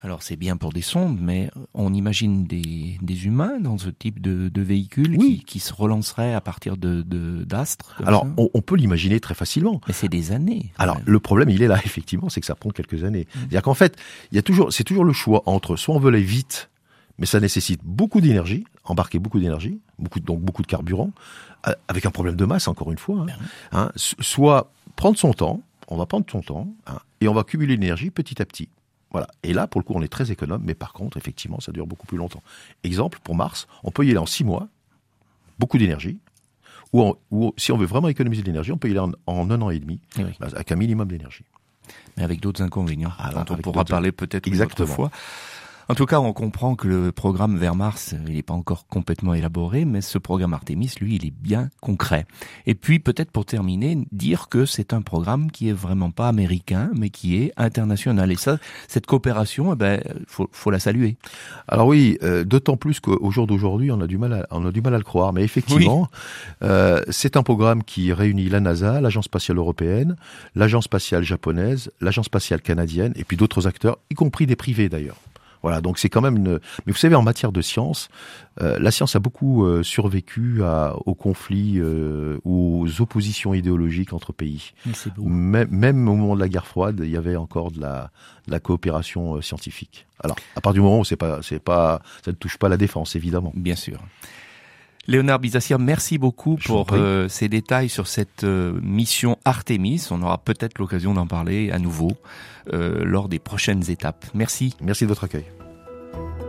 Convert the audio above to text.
Alors c'est bien pour des sondes, mais on imagine des humains dans ce type de véhicule Oui. qui se relanceraient à partir d'astres. Alors, on peut l'imaginer très facilement. Mais c'est des années. Alors, le problème, il est là, effectivement, c'est que ça prend quelques années. C'est-à-dire qu'en fait, c'est toujours le choix entre soit on veut aller vite, mais ça nécessite beaucoup d'énergie, embarquer beaucoup d'énergie, donc beaucoup de carburant, avec un problème de masse, encore une fois, soit prendre son temps, on va prendre son temps, et on va cumuler l'énergie petit à petit. Voilà. Et là, pour le coup, on est très économe, mais par contre, effectivement, ça dure beaucoup plus longtemps. Exemple, pour Mars, on peut y aller en 6 mois, beaucoup d'énergie, ou si on veut vraiment économiser de l'énergie, on peut y aller en 1 an et demi, avec un minimum d'énergie. Mais avec d'autres inconvénients, dont on pourra parler peut-être une autre Exactement. fois. En tout cas, on comprend que le programme vers Mars, il n'est pas encore complètement élaboré, mais ce programme Artemis, lui, il est bien concret. Et puis, peut-être pour terminer, dire que c'est un programme qui est vraiment pas américain, mais qui est international. Et ça, cette coopération, faut la saluer. Alors oui, d'autant plus qu'au jour d'aujourd'hui, on a du mal à le croire. Mais effectivement, c'est un programme qui réunit la NASA, l'Agence spatiale européenne, l'Agence spatiale japonaise, l'Agence spatiale canadienne, et puis d'autres acteurs, y compris des privés d'ailleurs. Voilà, donc c'est quand même Mais vous savez, en matière de science, la science a beaucoup survécu aux conflits, aux oppositions idéologiques entre pays. C'est beau. Même au moment de la guerre froide, il y avait encore de la coopération scientifique. Alors, à partir du moment où ça ne touche pas la défense, évidemment. Bien sûr. Léonard Bizassière, merci beaucoup pour ces détails sur cette mission Artemis. On aura peut-être l'occasion d'en parler à nouveau lors des prochaines étapes. Merci. Merci de votre accueil.